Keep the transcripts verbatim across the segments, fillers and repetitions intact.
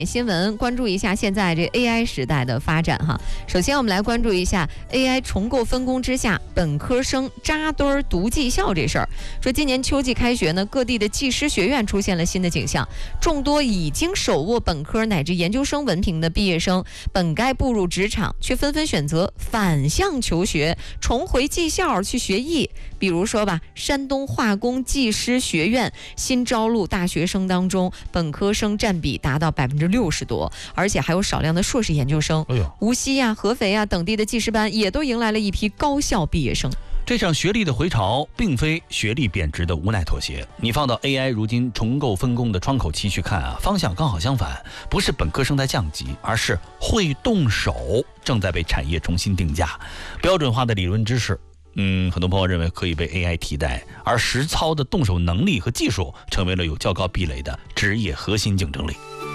新闻，关注一下现在这 A I 时代的发展哈。首先，我们来关注一下 A I 重构分工之下，本科生扎堆儿读技校这事儿。说今年秋季开学呢，各地的技师学院出现了新的景象，众多已经手握本科乃至研究生文凭的毕业生，本该步入职场，却纷纷选择反向求学，重回技校去学艺。比如说吧，山东化工技师学院新招录大学生当中，本科生占比达到百分之六十多，而且还有少量的硕士研究生。 哎呦， 无锡呀、合肥呀等地的技师班也都迎来了一批高校毕业生。 这场学历的回潮，并非学历贬值的无奈妥协。你放到 A I 如今重构分工的窗口期去看啊，方向刚好相反，不是本科生在降级，而是会动手正在被产业重新定价。标准化的理论知识，嗯，很多朋友认为可以被 A I 替代，而实操的动手能力和技术成为了有较高壁垒的职业核心竞争力。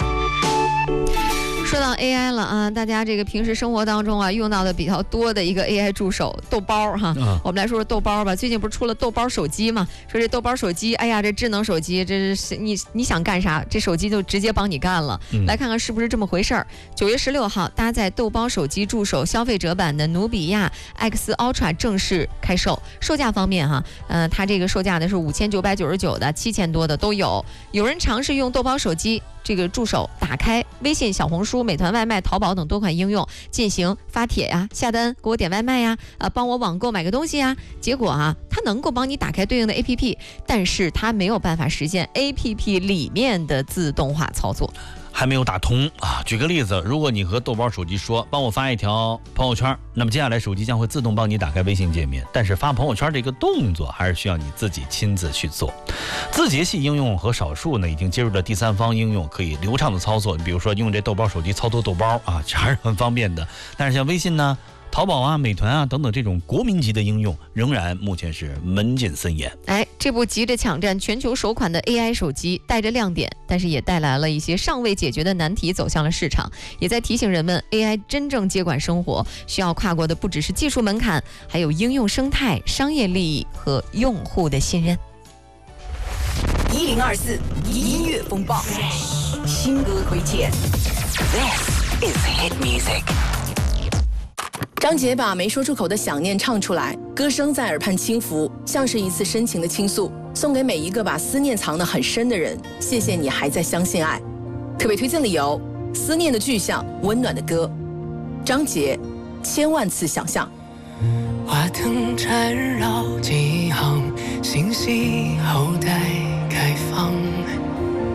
说到 A I 了啊，大家这个平时生活当中啊用到的比较多的一个 A I 助手豆包哈、嗯，我们来说说豆包吧。最近不是出了豆包手机嘛？说这豆包手机，哎呀，这智能手机，这是你你想干啥，这手机就直接帮你干了。嗯、来看看是不是这么回事儿。九月十六号，搭载豆包手机助手消费者版的努比亚 X Ultra 正式开售。售价方面哈，呃，它这个售价呢是五千九百九十九的、七千多的都有。有人尝试用豆包手机这个助手打开微信、小红书、美团外卖、淘宝等多款应用进行发帖呀、下单、给我点外卖呀、呃，帮我网购买个东西呀。结果啊，它能够帮你打开对应的 A P P， 但是它没有办法实现 A P P 里面的自动化操作。 还没有打通啊！举个例子，如果你和豆包手机说帮我发一条朋友圈，那么接下来手机将会自动帮你打开微信界面，但是发朋友圈这个动作还是需要你自己亲自去做。字节系应用和少数呢已经接入了第三方应用，可以流畅的操作。你比如说用这豆包手机操作豆包啊，还是很方便的。但是像微信呢、淘宝啊、美团啊等等这种国民级的应用，仍然目前是门禁森严。 哎，这部急着抢占全球首款的 A I 手机，带着亮点，但是也带来了一些尚未解决的难题走向了市场，也在提醒人们 A I 真正接管生活，需要跨过的不只是技术门槛，还有应用生态、商业利益和用户的信任。 一零二四音乐风暴，新歌推荐。This is hit music。 张杰把没说出口的想念唱出来，歌声在耳畔轻拂，像是一次深情的倾诉，送给每一个把思念藏得很深的人。谢谢你还在相信爱。特别推荐理由：思念的具象，温暖的歌。张杰，千万次想象。 花灯缠绕几行，信息后待开放。